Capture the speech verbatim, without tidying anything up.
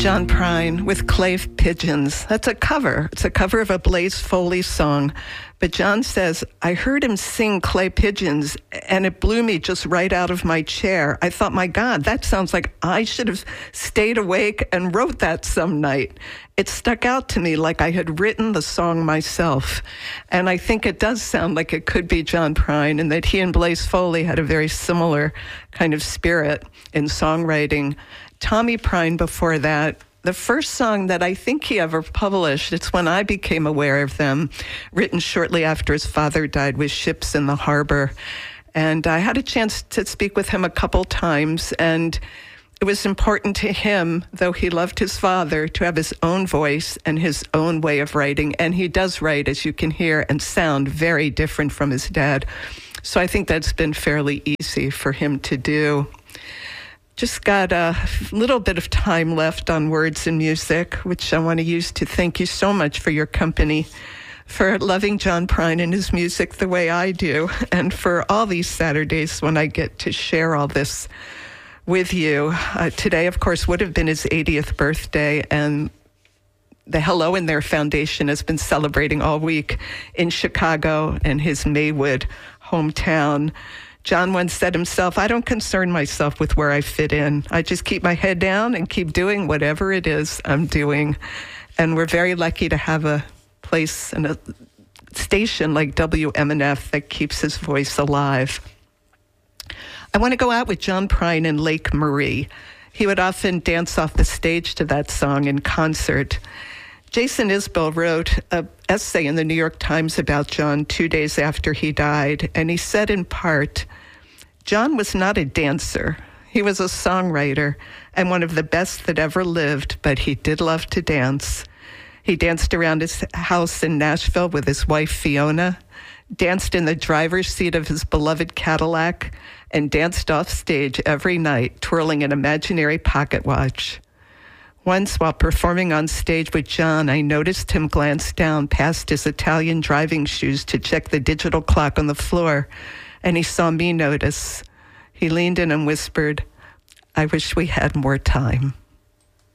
John Prine with Clay Pigeons. That's a cover. It's a cover of a Blaze Foley song. But John says, I heard him sing Clay Pigeons, and it blew me just right out of my chair. I thought, my God, that sounds like I should have stayed awake and wrote that some night. It stuck out to me like I had written the song myself. And I think it does sound like it could be John Prine, and that he and Blaze Foley had a very similar kind of spirit in songwriting. Tommy Prine before that, the first song that I think he ever published, it's when I became aware of them, written shortly after his father died, was Ships in the Harbor. And I had a chance to speak with him a couple times, and it was important to him, though he loved his father, to have his own voice and his own way of writing. And he does write, as you can hear, and sound very different from his dad. So I think that's been fairly easy for him to do. Just got a little bit of time left on Words and Music, which I want to use to thank you so much for your company, for loving John Prine and his music the way I do, and for all these Saturdays when I get to share all this with you. Uh, today, of course, would have been his eightieth birthday, and the Hello in There Foundation has been celebrating all week in Chicago and his Maywood hometown. John once said himself, I don't concern myself with where I fit in. I just keep my head down and keep doing whatever it is I'm doing. And we're very lucky to have a place and a station like W M N F that keeps his voice alive. I want to go out with John Prine in Lake Marie. He would often dance off the stage to that song in concert. Jason Isbell wrote an essay in the New York Times about John two days after he died, and he said in part, John was not a dancer. He was a songwriter and one of the best that ever lived, but he did love to dance. He danced around his house in Nashville with his wife Fiona, danced in the driver's seat of his beloved Cadillac, and danced off stage every night, twirling an imaginary pocket watch. Once, while performing on stage with John, I noticed him glance down past his Italian driving shoes to check the digital clock on the floor, and he saw me notice. He leaned in and whispered, I wish we had more time.